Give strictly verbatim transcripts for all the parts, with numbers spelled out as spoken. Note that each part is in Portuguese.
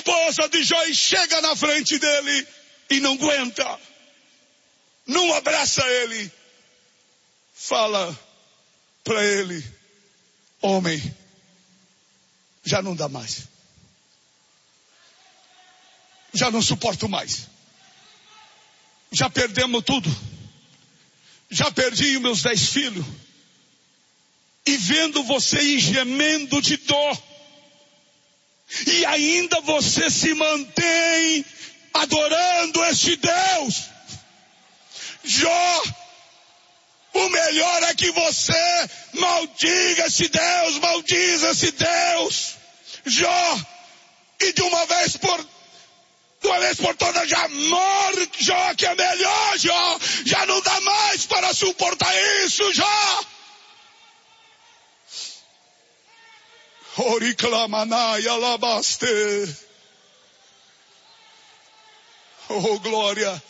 esposa de Jó e chega na frente dele e não aguenta. Não abraça ele. Fala para ele: homem, já não dá mais. Já não suporto mais. Já perdemos tudo. Já perdi os meus dez filhos. E vendo você ir gemendo de dor. E ainda você se mantém adorando este Deus. Jó, o melhor é que você maldiga esse Deus, maldiz esse Deus. Jó, e de uma vez por de uma vez por todas já morre, Jó, que é melhor, Jó. Já não dá mais para suportar isso, Jó. Oriclamanai alabaste. Oh, glória.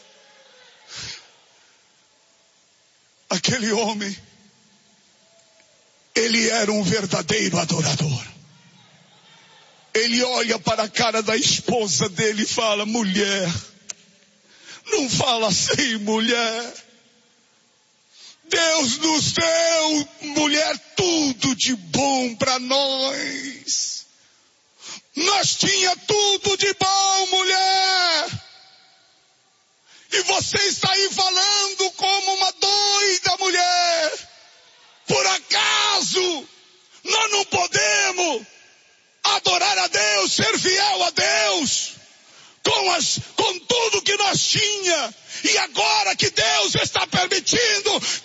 Aquele homem, ele era um verdadeiro adorador. Ele olha para a cara da esposa dele e fala: mulher, não fala assim, mulher. Deus nos deu, mulher, tudo de bom para nós. Nós tinha tudo de bom, mulher. E você está aí falando como uma doida, mulher. Por acaso nós não podemos adorar a Deus, ser fiel a Deus, com, as, com tudo que nós tinha, e agora que Deus está permitindo